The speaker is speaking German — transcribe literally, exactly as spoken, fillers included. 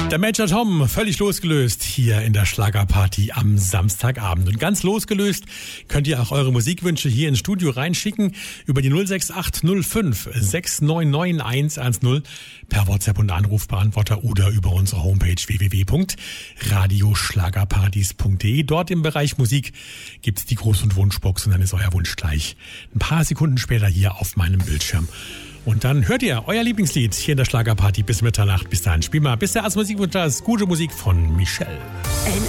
Der Major Tom, völlig losgelöst hier in der Schlagerparty am Samstagabend. Und ganz losgelöst könnt ihr auch eure Musikwünsche hier ins Studio reinschicken über die null sechs acht null fünf sechs neun neun eins eins null per WhatsApp und Anrufbeantworter oder über unsere Homepage w w w punkt radioschlagerpartys punkt de. Dort im Bereich Musik gibt's die Groß- und Wunschbox und dann ist euer Wunsch gleich ein paar Sekunden später hier auf meinem Bildschirm. Und dann hört ihr euer Lieblingslied hier in der Schlagerparty bis Mitternacht. Bis dahin, spiel mal, bis der als Musikwunsch da ist, gute Musik von Michelle. N